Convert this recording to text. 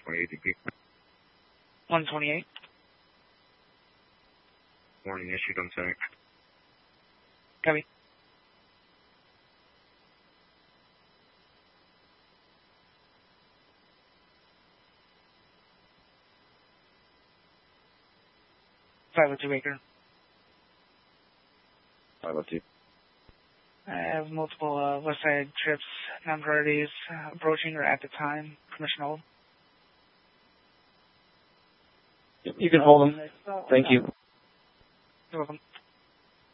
128 DP. 128. Warning issued on center. Copy. Five two Baker. 502. I have multiple west side trips, non-priorities, approaching or at the time. Permission hold. You can hold them. Thank you. You're welcome.